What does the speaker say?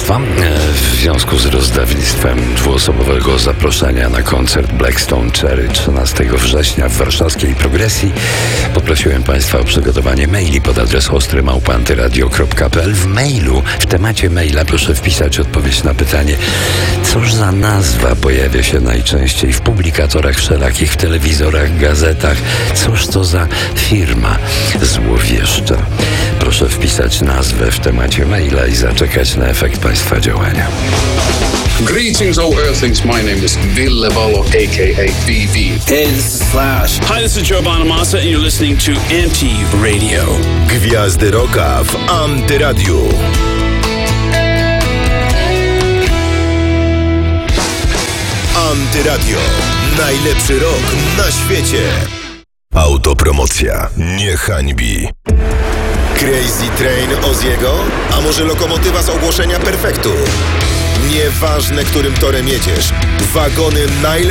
Państwa. W związku z rozdawnictwem dwuosobowego zaproszenia na koncert Blackstone Cherry 13 września w warszawskiej Progresji poprosiłem Państwa o przygotowanie maili pod adres ostry@antyradio.pl. W mailu, w temacie maila proszę wpisać odpowiedź na pytanie, cóż za nazwa pojawia się najczęściej w publikatorach wszelakich, w telewizorach, gazetach. Cóż to za firma złowieszcza? Proszę wpisać nazwę w temacie maila i zaczekać na efekt Państwa działania. Greetings, all Earthlings. My name is Ville Valo, aka BV. Hey, this is Slash. Hi, this is Joe Bonamassa, and you're listening to Anti-Radio. Gwiazdy Rocka w Antyradiu. Antyradio. Najlepszy rock na świecie. Autopromocja nie hańbi. Crazy Train Ozziego? A może lokomotywa z ogłoszenia Perfektu? Nieważne, którym torem jedziesz. Wagony najlepszych